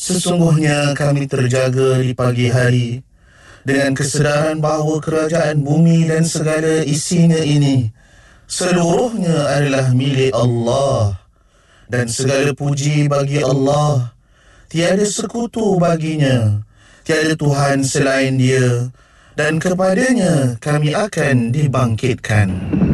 Sesungguhnya kami terjaga di pagi hari dengan kesedaran bahawa kerajaan bumi dan segala isinya ini seluruhnya adalah milik Allah, dan segala puji bagi Allah. Tiada sekutu baginya, tiada Tuhan selain Dia, dan kepadanya kami akan dibangkitkan.